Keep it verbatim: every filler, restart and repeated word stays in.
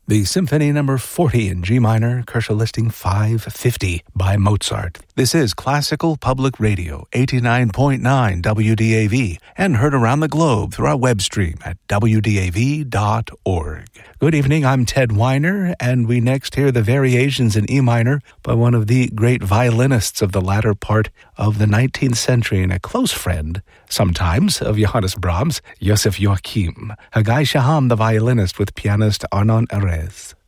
The Symphony Number forty in G minor, Kershaw listing five fifty by Mozart. This is Classical Public Radio, eighty-nine point nine W D A V, and heard around the globe through our web stream at W D A V dot org. Good evening, I'm Ted Weiner, and we next hear the Variations in E minor by one of the great violinists of the latter part of the nineteenth century and a close friend, sometimes, of Johannes Brahms, Joseph Joachim. Hagai Shaham, the violinist, with pianist Arnon Erez.